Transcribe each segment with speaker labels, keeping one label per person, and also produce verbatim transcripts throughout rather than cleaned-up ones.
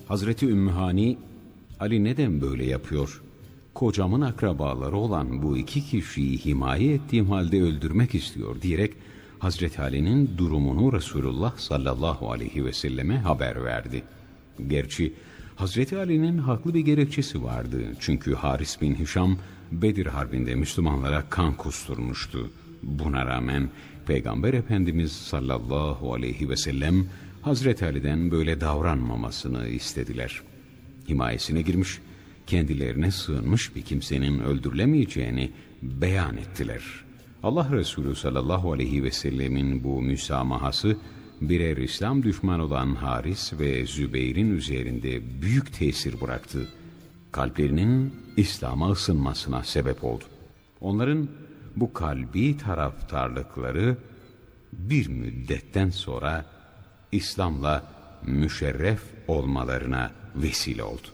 Speaker 1: Hazreti Ümmühani, Ali neden böyle yapıyor? Kocamın akrabaları olan bu iki kişiyi himaye ettiğim halde öldürmek istiyor diyerek Hazreti Ali'nin durumunu Resulullah sallallahu aleyhi ve selleme haber verdi. Gerçi Hazreti Ali'nin haklı bir gerekçesi vardı. Çünkü Haris bin Hişam Bedir Harbi'nde Müslümanlara kan kusturmuştu. Buna rağmen Peygamber Efendimiz sallallahu aleyhi ve sellem Hazreti Ali'den böyle davranmamasını istediler. Himayesine girmiş, kendilerine sığınmış bir kimsenin öldürülemeyeceğini beyan ettiler. Allah Resulü sallallahu aleyhi ve sellemin bu müsamahası birer İslam düşmanı olan Haris ve Zübeyir'in üzerinde büyük tesir bıraktı. Kalplerinin İslam'a ısınmasına sebep oldu. Onların bu kalbi taraftarlıkları bir müddetten sonra İslam'la müşerref olmalarına vesile oldu.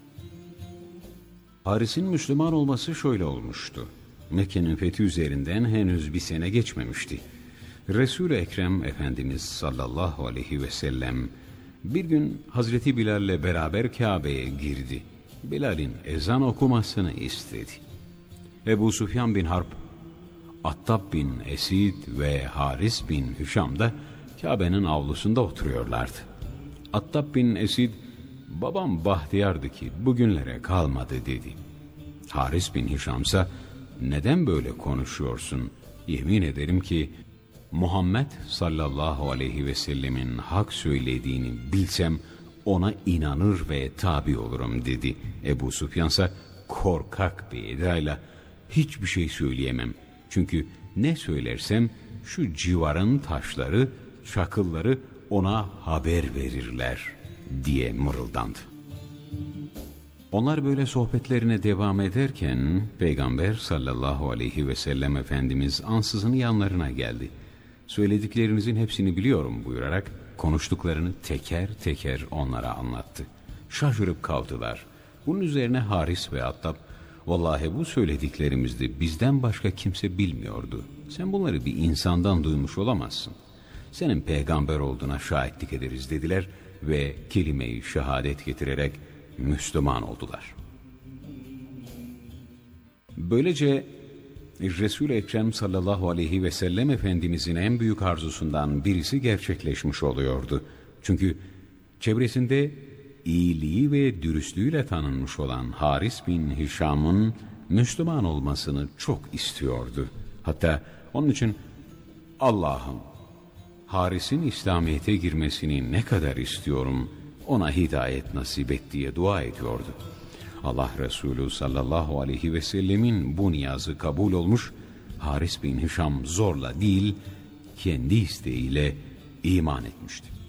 Speaker 1: Haris'in Müslüman olması şöyle olmuştu. Mekke'nin fethi üzerinden henüz bir sene geçmemişti. Resul-i Ekrem Efendimiz sallallahu aleyhi ve sellem bir gün Hazreti Bilal'le beraber Kabe'ye girdi. Bilal'in ezan okumasını istedi. Ebu Süfyan bin Harp, Attab bin Esid ve Haris bin Hişam da Kabe'nin avlusunda oturuyorlardı. Attab bin Esid, babam bahtiyardı ki bugünlere kalmadı dedi. Haris bin Hişam ise, neden böyle konuşuyorsun? Yemin ederim ki Muhammed sallallahu aleyhi ve sellemin hak söylediğini bilsem ona inanır ve tabi olurum dedi. Ebu Süfyan ise korkak bir edayla, hiçbir şey söyleyemem. Çünkü ne söylersem şu civarın taşları, çakılları ona haber verirler diye mırıldandı. Onlar böyle sohbetlerine devam ederken Peygamber sallallahu aleyhi ve sellem Efendimiz ansızın yanlarına geldi. Söylediklerinizin hepsini biliyorum buyurarak konuştuklarını teker teker onlara anlattı. Şaşırıp kaldılar. Bunun üzerine Haris ve Attab, vallahi bu söylediklerimizde bizden başka kimse bilmiyordu. Sen bunları bir insandan duymuş olamazsın. Senin peygamber olduğuna şahitlik ederiz dediler ve kelime-i şehadet getirerek Müslüman oldular. Böylece Resul-i Ekrem sallallahu aleyhi ve sellem Efendimizin en büyük arzusundan birisi gerçekleşmiş oluyordu. Çünkü çevresinde iyiliği ve dürüstlüğüyle tanınmış olan Haris bin Hişam'ın Müslüman olmasını çok istiyordu. Hatta onun için Allah'ım Haris'in İslamiyet'e girmesini ne kadar istiyorum, ona hidayet nasip et diye dua ediyordu. Allah Resulü sallallahu aleyhi ve sellemin bu niyazı kabul olmuş, Haris bin Hişam zorla değil, kendi isteğiyle iman etmişti.